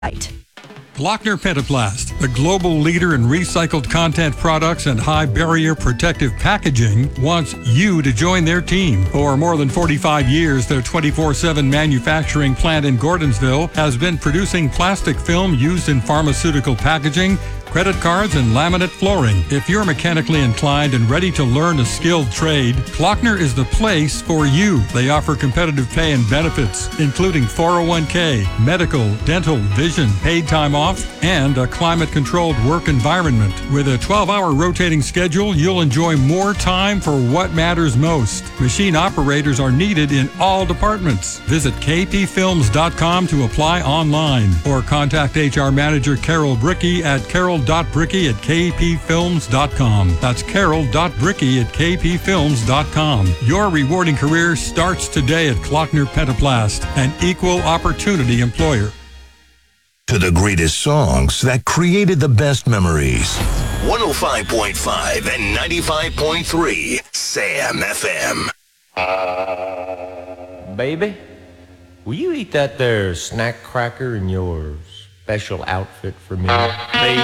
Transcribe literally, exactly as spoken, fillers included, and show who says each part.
Speaker 1: Glockner Pentaplast, the global leader in recycled content products and high barrier protective packaging, wants you to join their team. For more than forty-five years, their twenty-four seven manufacturing plant in Gordonsville has been producing plastic film used in pharmaceutical packaging, credit cards, and laminate flooring. If you're mechanically inclined and ready to learn a skilled trade, Glockner is the place for you. They offer competitive pay and benefits, including four oh one k, medical, dental, vision, paid time off, and a climate-controlled work environment. With a twelve-hour rotating schedule, you'll enjoy more time for what matters most. Machine operators are needed in all departments. Visit k p films dot com to apply online, or contact H R Manager Carol Bricky at carol.bricky at k p films dot com. That's carol.bricky at k p films dot com. Your rewarding career starts today at Glockner Pentaplast, an equal opportunity employer.
Speaker 2: To the greatest songs that created the best memories. one oh five point five and ninety-five point three Sam F M.
Speaker 3: Baby, will you eat that there snack cracker in your special outfit for me? Baby.